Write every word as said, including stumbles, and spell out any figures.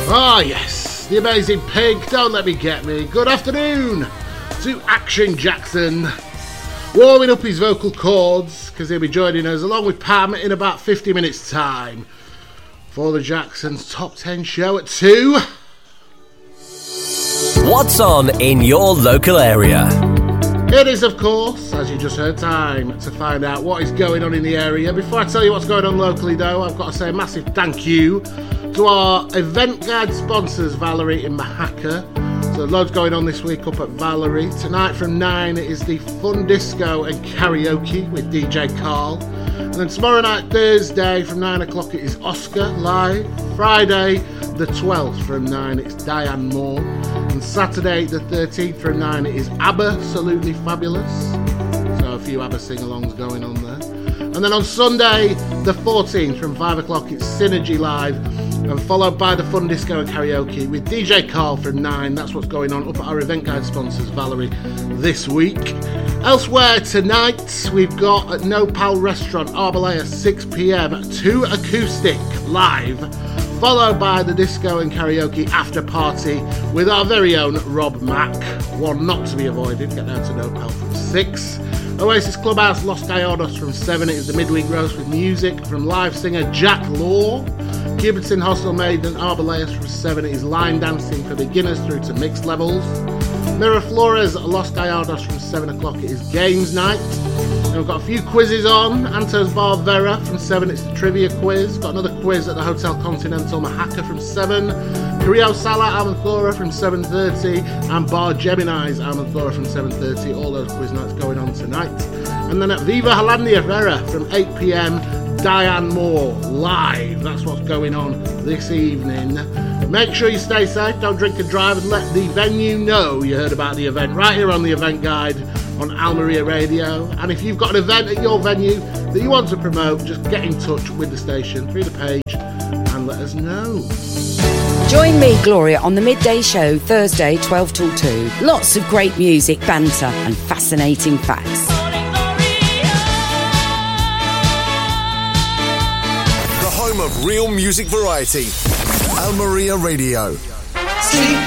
Ah, yes, the amazing Pig, Don't Let Me Get Me. Good afternoon to Action Jackson, warming up his vocal cords, because he'll be joining us along with Pam in about fifty minutes' time for the Jacksons Top ten show at two. What's on in your local area? It is, of course, as you just heard, time to find out what is going on in the area. Before I tell you what's going on locally, though, I've got to say a massive thank you to our event guide sponsors, Valerie in Mahaka. So loads going on this week up at Valerie. Tonight from nine it is the Fun Disco and Karaoke with D J Carl. And then tomorrow night, Thursday, from nine o'clock it is Oscar live. Friday the twelfth from nine it's Diane Moore. And Saturday the thirteenth from nine it is Absolutely Fabulous. So a few ABBA sing-alongs going on there. And then on Sunday the fourteenth from five o'clock it's Synergy Live, and followed by the Fun Disco and Karaoke with D J Carl from nine. That's what's going on up at our event guide sponsors Valerie this week. Elsewhere tonight we've got at No Pal Restaurant, Arbolea, six p.m, two acoustic live, followed by the Disco and Karaoke after party with our very own Rob Mack. One not to be avoided. Get down to No Pal from six. Oasis Clubhouse, Los Gallardos from seven. It is the midweek roast with music from live singer Jack Law. Cuberton Hostel Maiden, Arbaleas from seven. It is line dancing for beginners through to mixed levels. Miraflores, Los Gallardos from seven o'clock. It is games night. And we've got a few quizzes on. Antos Bar Vera from seven. It's the trivia quiz. Got another quiz at the Hotel Continental Mahaka from seven. Carrillo Sala, Amanthora from seven thirty. And Bar Gemini's Amanthora from seven thirty. All those quiz nights going on tonight. And then at Viva Hollandia Vera from eight p.m, Diane Moore live. That's what's going on this evening. Make sure you stay safe, don't drink and drive, and let the venue know you heard about the event right here on the event guide on Almeria Radio. And if you've got an event at your venue that you want to promote, just get in touch with the station through the page and let us know. Join me, Gloria, on the midday show Thursday twelve till two. Lots of great music, banter and fascinating facts. Of real music variety, Almeria Radio. Sleep